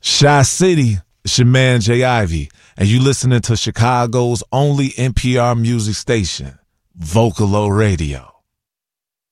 Shy City, it's your man Jay Ivy, and you listening to Chicago's only NPR music station, Vocalo Radio.